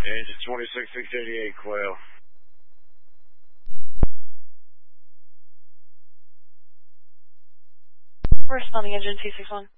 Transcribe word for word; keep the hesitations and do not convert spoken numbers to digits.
Engine twenty-six six eighty-eight, Quail. Responding engine two six one.